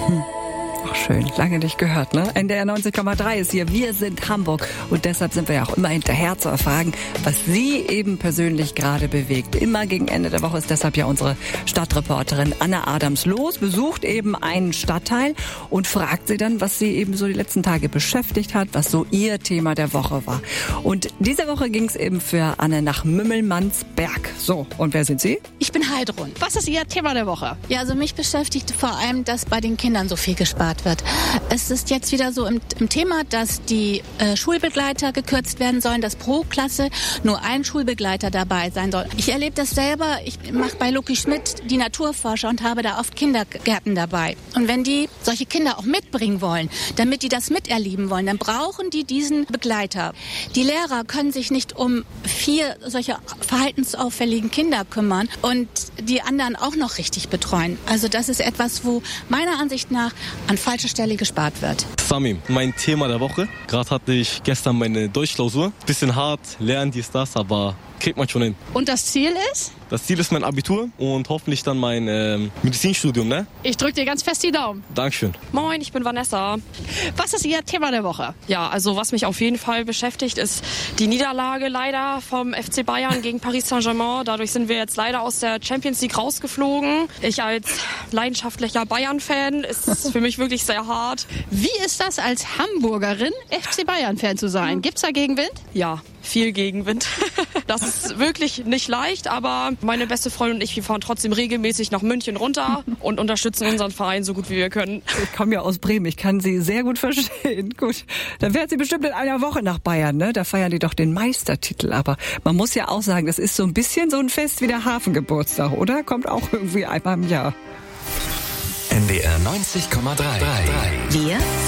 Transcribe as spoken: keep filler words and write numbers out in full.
Hm. Ach schön, lange nicht gehört, ne? N D R neunzig Komma drei ist hier. Wir sind Hamburg und deshalb sind wir ja auch immer hinterher zu erfragen, was Sie eben persönlich gerade bewegt. Immer gegen Ende der Woche ist deshalb ja unsere Stadtreporterin Anna Adams los, besucht eben einen Stadtteil und fragt sie dann, was sie eben so die letzten Tage beschäftigt hat, was so ihr Thema der Woche war. Und diese Woche ging es eben für Anne nach Mümmelmannsberg. So, und wer sind Sie? Ich bin Heidrun. Was ist Ihr Thema der Woche? Ja, also mich beschäftigt vor allem, dass bei den Kindern so viel gespart wird. Es ist jetzt wieder so im, im Thema, dass die äh, Schulbegleiter gekürzt werden sollen, dass pro Klasse nur ein Schulbegleiter dabei sein soll. Ich erlebe das selber. Ich mache bei Lucky Schmidt die Naturforscher und habe da oft Kindergärten dabei. Und wenn die solche Kinder auch mitbringen wollen, damit die das miterleben wollen, dann brauchen die diesen Begleiter. Die Lehrer können sich nicht um vier solche verhaltensauffälligen Kinder kümmern und die anderen auch noch richtig betreuen. Also das ist etwas, wo meiner Ansicht nach an falscher Stelle gespart wird. Samim, mein Thema der Woche. Gerade hatte ich gestern meine Deutschklausur. Bisschen hart, lernen dies, das, aber kriegt man schon hin. Und das Ziel ist? Das Ziel ist mein Abitur und hoffentlich dann mein ähm, Medizinstudium, ne? Ich drücke dir ganz fest die Daumen. Dankeschön. Moin, ich bin Vanessa. Was ist Ihr Thema der Woche? Ja, also was mich auf jeden Fall beschäftigt, ist die Niederlage leider vom F C Bayern gegen Paris Saint-Germain. Dadurch sind wir jetzt leider aus der Champions League rausgeflogen. Ich als leidenschaftlicher Bayern-Fan ist es für mich wirklich sehr hart. Wie ist das als Hamburgerin, F C Bayern-Fan zu sein? Gibt's da Gegenwind? Ja, viel Gegenwind. Das ist wirklich nicht leicht, aber meine beste Freundin und ich, wir fahren trotzdem regelmäßig nach München runter und unterstützen unseren Verein so gut wie wir können. Ich komme ja aus Bremen, ich kann Sie sehr gut verstehen. Gut, dann werden Sie bestimmt in einer Woche nach Bayern, ne? Da feiern die doch den Meistertitel. Aber man muss ja auch sagen, das ist so ein bisschen so ein Fest wie der Hafengeburtstag, oder? Kommt auch irgendwie einmal im Jahr. N D R neunzig Komma drei. Wir